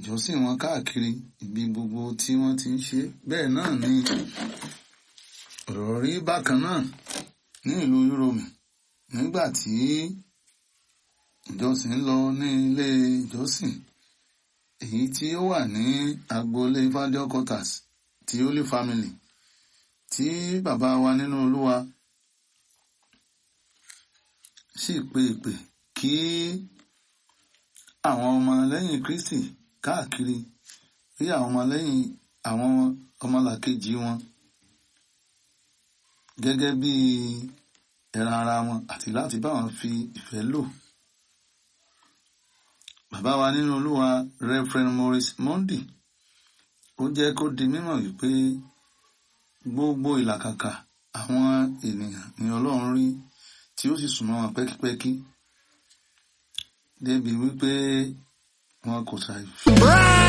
ìjọsìn wọn káàkiri ibi gbogbo tí wọ́n ti ń ṣe. Bẹ́ẹ̀ náà ni ọ̀rọ̀ rí bákan náà ní ìlú Yúróòmù nígbà tí ìjọsìn ń lọ ní ilé ìjọsìn èyí tí ó wà ní agboolé Evangel Quarters ti Holy Family, tí bàbá wa nínú Olúwa sì pe ìpè kí àwọn ọmọlẹ́yìn Kristi káàkiri rí àwọn ọmọlẹ́yìn àwọn ọmọlàkejì wọn gẹ́gẹ́ bí ẹran ara wọn àti láti bá wọn fi ìfẹ́ lò. Bàbá wa nínú Olúwa Reverend Maurice Mondi ó jẹ́ kó di mímọ̀ wípé gbogbo ìlàkàkà àwọn ènìyàn ni Ọlọ́run rí tí ó sì súnmọ́ wọn pẹ́kípẹ́kí débi wípé wọn kò ṣàìfẹ́.